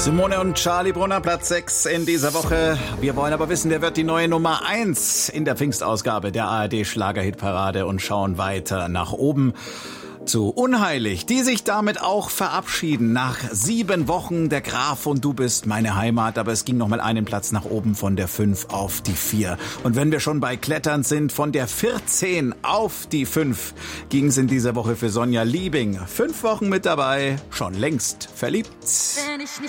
Simone und Charlie Brunner, Platz 6 in dieser Woche. Wir wollen aber wissen, wer wird die neue Nummer 1 in der Pfingstausgabe der ARD-Schlagerhitparade und schauen weiter nach oben zu Unheilig, die sich damit auch verabschieden. Nach 7 Wochen der Graf und Du bist meine Heimat, aber es ging noch mal einen Platz nach oben von der 5 auf die 4. Und wenn wir schon bei Klettern sind, von der 14 auf die 5 ging es in dieser Woche für Sonja Liebing. 5 Wochen mit dabei, schon längst verliebt.